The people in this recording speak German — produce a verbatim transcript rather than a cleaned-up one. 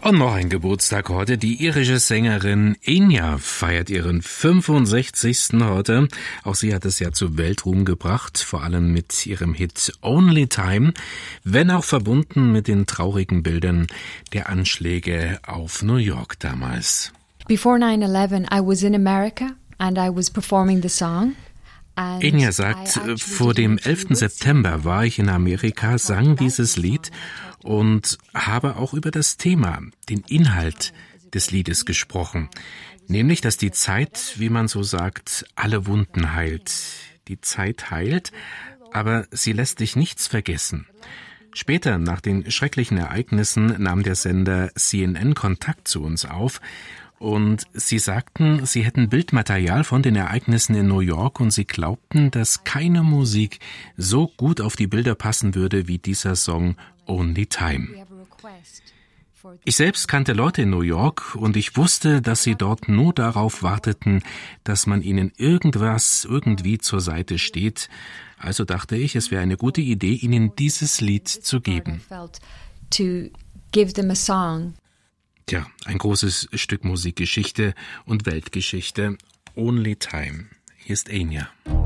Und noch ein Geburtstag heute. Die irische Sängerin Enya feiert ihren fünfundsechzigsten heute. Auch sie hat es ja zu Weltruhm gebracht, vor allem mit ihrem Hit Only Time, wenn auch verbunden mit den traurigen Bildern der Anschläge auf New York damals. Before nine eleven, I was in America and I was performing the song. Enya sagt, vor dem elften September war ich in Amerika, sang dieses Lied und habe auch über das Thema, den Inhalt des Liedes gesprochen. Nämlich, dass die Zeit, wie man so sagt, alle Wunden heilt. Die Zeit heilt, aber sie lässt dich nichts vergessen. Später, nach den schrecklichen Ereignissen, nahm der Sender C N N Kontakt zu uns auf. Und sie sagten, sie hätten Bildmaterial von den Ereignissen in New York und sie glaubten, dass keine Musik so gut auf die Bilder passen würde wie dieser Song Only Time. Ich selbst kannte Leute in New York und ich wusste, dass sie dort nur darauf warteten, dass man ihnen irgendwas irgendwie zur Seite steht. Also dachte ich, es wäre eine gute Idee, ihnen dieses Lied zu geben. Tja, ein großes Stück Musikgeschichte und Weltgeschichte. Only Time. Hier ist Enya.